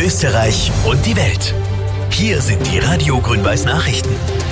Österreich und die Welt. Hier sind die Radio Grün-Weiß Nachrichten.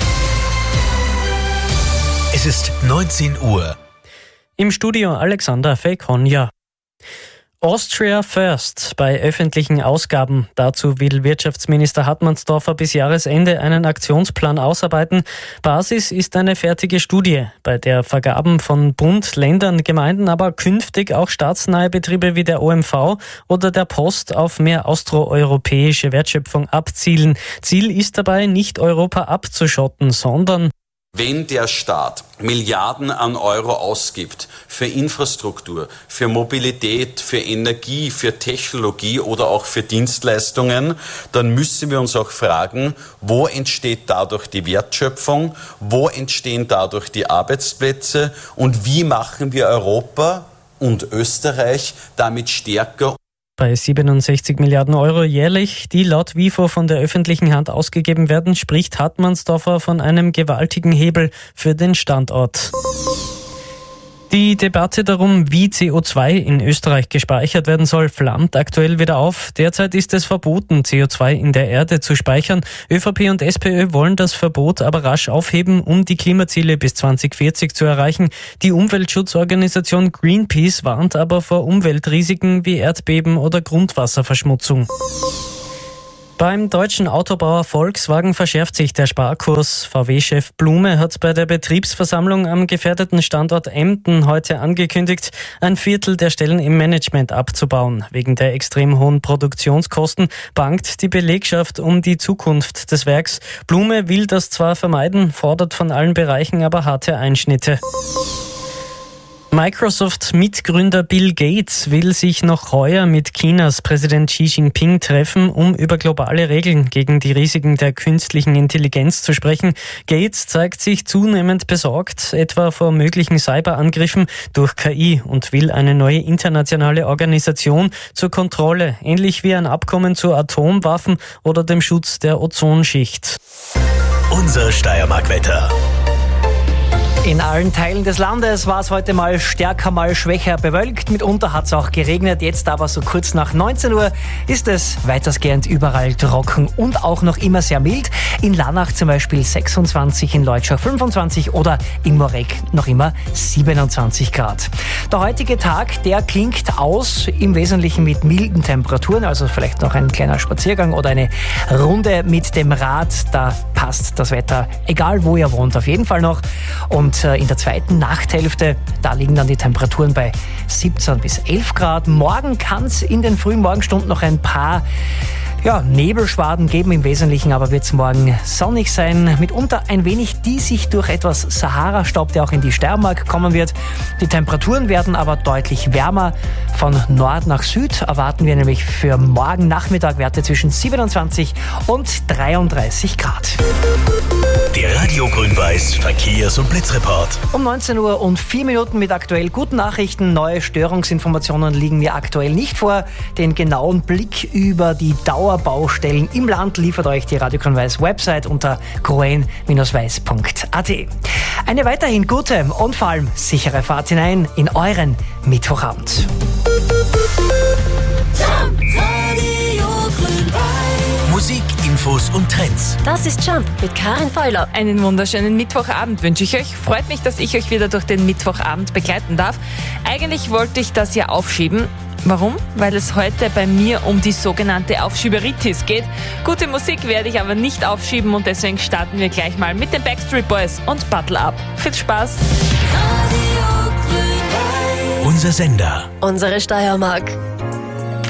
Es ist 19 Uhr. Im Studio Alexander Fekonja. Austria First bei öffentlichen Ausgaben. Dazu will Wirtschaftsminister Hartmannsdorfer bis Jahresende einen Aktionsplan ausarbeiten. Basis ist eine fertige Studie, bei der Vergaben von Bund, Ländern, Gemeinden, aber künftig auch staatsnahe Betriebe wie der OMV oder der Post auf mehr austroeuropäische Wertschöpfung abzielen. Ziel ist dabei, nicht Europa abzuschotten, sondern wenn der Staat Milliarden an Euro ausgibt für Infrastruktur, für Mobilität, für Energie, für Technologie oder auch für Dienstleistungen, dann müssen wir uns auch fragen, wo entsteht dadurch die Wertschöpfung, wo entstehen dadurch die Arbeitsplätze und wie machen wir Europa und Österreich damit stärker. Bei 67 Milliarden Euro jährlich, die laut WIFO von der öffentlichen Hand ausgegeben werden, spricht Hartmannsdorfer von einem gewaltigen Hebel für den Standort. Die Debatte darum, wie CO2 in Österreich gespeichert werden soll, flammt aktuell wieder auf. Derzeit ist es verboten, CO2 in der Erde zu speichern. ÖVP und SPÖ wollen das Verbot aber rasch aufheben, um die Klimaziele bis 2040 zu erreichen. Die Umweltschutzorganisation Greenpeace warnt aber vor Umweltrisiken wie Erdbeben oder Grundwasserverschmutzung. Beim deutschen Autobauer Volkswagen verschärft sich der Sparkurs. VW-Chef Blume hat bei der Betriebsversammlung am gefährdeten Standort Emden heute angekündigt, 1/4 der Stellen im Management abzubauen. Wegen der extrem hohen Produktionskosten bangt die Belegschaft um die Zukunft des Werks. Blume will das zwar vermeiden, fordert von allen Bereichen aber harte Einschnitte. Microsoft-Mitgründer Bill Gates will sich noch heuer mit Chinas Präsident Xi Jinping treffen, um über globale Regeln gegen die Risiken der künstlichen Intelligenz zu sprechen. Gates zeigt sich zunehmend besorgt, etwa vor möglichen Cyberangriffen durch KI, und will eine neue internationale Organisation zur Kontrolle, ähnlich wie ein Abkommen zu Atomwaffen oder dem Schutz der Ozonschicht. Unser Steiermark-Wetter. In allen Teilen des Landes war es heute mal stärker, mal schwächer bewölkt. Mitunter hat es auch geregnet. Jetzt aber so kurz nach 19 Uhr ist es weitestgehend überall trocken und auch noch immer sehr mild. In Lannach zum Beispiel 26, in Leutschach 25 oder in Moreg noch immer 27 Grad. Der heutige Tag, der klingt aus, im Wesentlichen mit milden Temperaturen, also vielleicht noch ein kleiner Spaziergang oder eine Runde mit dem Rad. Da passt das Wetter, egal wo ihr wohnt, auf jeden Fall noch. Und in der zweiten Nachthälfte, da liegen dann die Temperaturen bei 17 bis 11 Grad. Morgen kann es in den frühen Morgenstunden noch ein paar Nebelschwaden geben. Im Wesentlichen aber wird es morgen sonnig sein. Mitunter ein wenig diesig durch etwas Sahara-Staub, der auch in die Steiermark kommen wird. Die Temperaturen werden aber deutlich wärmer. Von Nord nach Süd erwarten wir nämlich für morgen Nachmittag Werte zwischen 27 und 33 Grad. Der Radio Grün-Weiß Verkehrs- und Blitzreport. Um 19 Uhr und 4 Minuten mit aktuell guten Nachrichten. Neue Störungsinformationen liegen mir aktuell nicht vor. Den genauen Blick über die Dauerbaustellen im Land liefert euch die Radio Grün-Weiß Website unter groen-weiß.at. Eine weiterhin gute und vor allem sichere Fahrt hinein in euren Mittwochabend. Musik, Infos und Trends. Das ist Jump mit Karin Feuler. Einen wunderschönen Mittwochabend wünsche ich euch. Freut mich, dass ich euch wieder durch den Mittwochabend begleiten darf. Eigentlich wollte ich das ja aufschieben. Warum? Weil es heute bei mir um die sogenannte Aufschieberitis geht. Gute Musik werde ich aber nicht aufschieben und deswegen starten wir gleich mal mit den Backstreet Boys und Battle Up. Viel Spaß! Unser Sender. Unsere Steiermark.